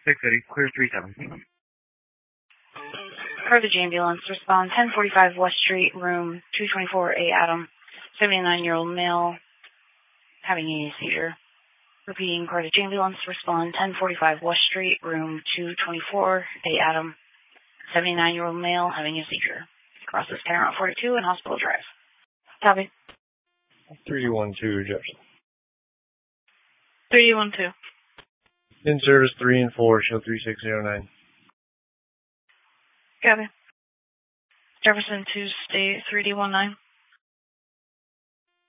680, clear 37. Carthage ambulance, respond 1045 West Street, room 224A Adam, 79-year-old male, having a seizure. Repeating, Carthage ambulance, respond 1045 West Street, room 224A Adam, 79-year-old male, having a seizure. Crosses Paramount 42 and Hospital Drive. Copy. 312 Jefferson. 312. In service 3 and 4, show 3609. Copy. Jefferson 2, stay 3D19.